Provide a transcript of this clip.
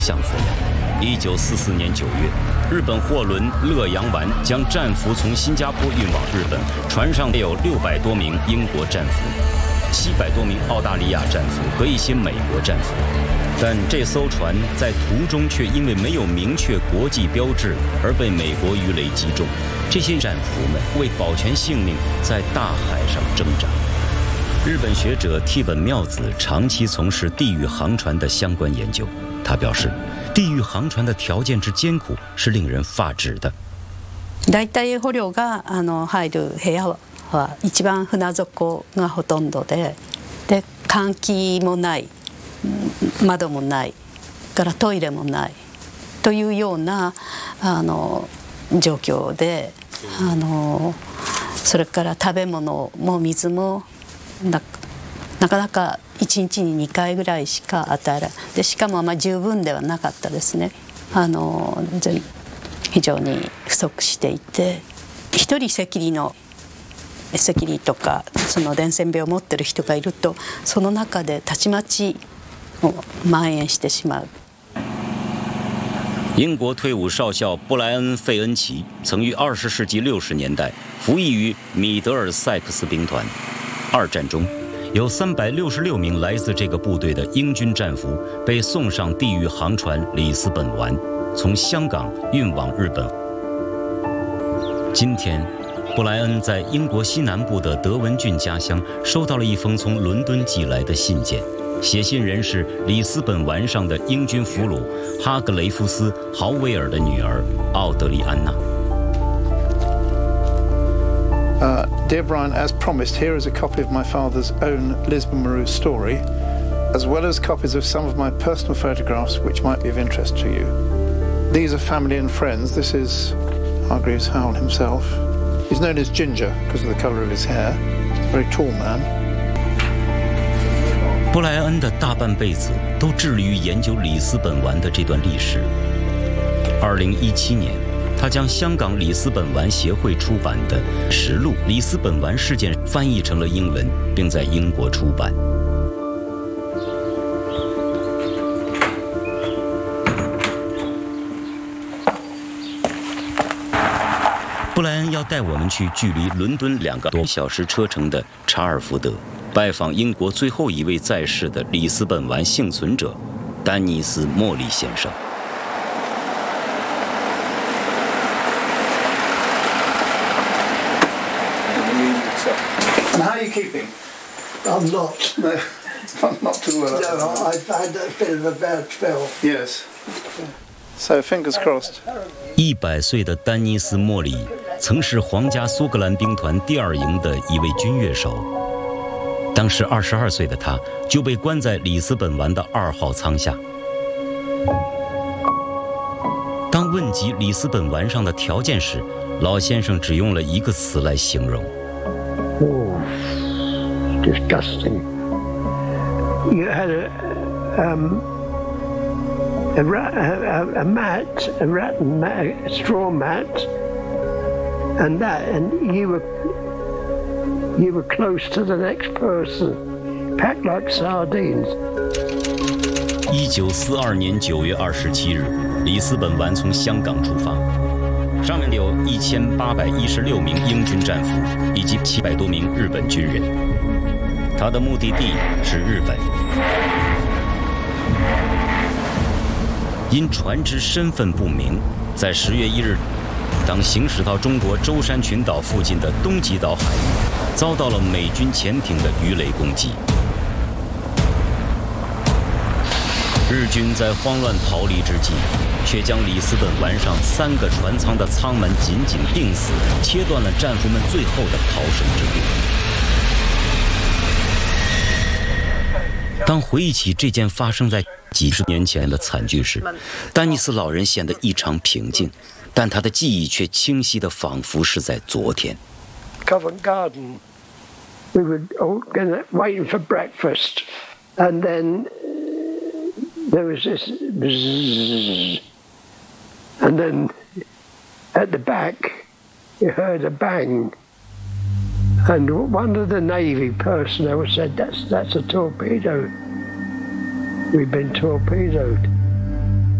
像资料，1944年9月，日本货轮乐阳丸将战俘从新加坡运往日本，船上有600多名英国战俘、700多名澳大利亚战俘和一些美国战俘。但这艘船在途中却因为没有明确国际标志而被美国鱼雷击中。这些战俘们为保全性命在大海上挣扎。日本学者替本妙子长期从事地狱航船的相关研究，他表示，地狱航船的条件之艰苦是令人发指的。 大体捕虜が入る部屋は一番船底がほとんどで、換気もない、窓もない、からトイレもないというような状況で、それから食べ物も水もなかなか1日に2回ぐらいしか与えられで、しかも十分ではなかったですね。非常に不足していて、一人赤痢とかその伝染病を持ってる人がいると、その中でたちまち蔓延してしまう。 英国退伍少校布莱恩·费恩奇曾于20世纪60年代服役于米德尔塞克斯兵团。二战中，有366名来自这个部队的英军战俘被送上地狱航船里斯本丸，从香港运往日本。今天，布莱恩在英国西南部的德文郡家乡收到了一封从伦敦寄来的信件，写信人是里斯本丸上的英军俘虏哈格雷夫斯·豪威尔的女儿奥德丽安娜。 Dear Brian, as promised, here is a copy of my father's own Lisbon Maru story, as well as copies of some of my personal photographs which might be of interest to you. These are family and friends. This is Hargreaves Howell himself. He's known as Ginger because of the colour of his hair. He's a very tall man. 布莱恩的大半辈子都致力于研究里斯本丸的这段历史。2017年，他将香港里斯本丸协会出版的实录《里斯本丸事件》翻译成了英文，并在英国出版。布莱恩要带我们去距离伦敦2个多小时车程的查尔福德，拜访英国最后一位在世的里斯本丸幸存者丹尼斯·莫利先生。 And how are you keeping? I'm not. No, not too well. No, I've had a bit of a bad spell. Yes. So fingers crossed. 100岁的丹尼斯·莫里曾是皇家苏格兰兵团第2营的一位军乐手。当时22岁的他就被关在里斯本丸的2号舱下。当问及里斯本丸上的条件时，老先生只用了一个词来形容。 Oh, disgusting. You had a straw mat, and you were close to the next person, packed like sardines. 1942年9月27日，里斯本丸从香港出发。上面有1816名英军战俘以及700多名日本军人，他的目的地是日本。因船只身份不明，在10月1日，当行驶到中国舟山群岛附近的东极岛海域，遭到了美军潜艇的鱼雷攻击。日军在慌乱逃离之际，却将里斯本丸上3个船舱的舱门紧紧钉死，切断了战俘们最后的逃生之路。当回忆起这件发生在几十年前的惨剧时，丹尼斯老人显得异常平静，但他的记忆却清晰的仿佛是在昨天。 Covent Garden, we were all waiting for breakfast, and then there was this bzzz, and then at the back you heard a bang, and one of the Navy personnel said, that's a torpedo. We've been torpedoed.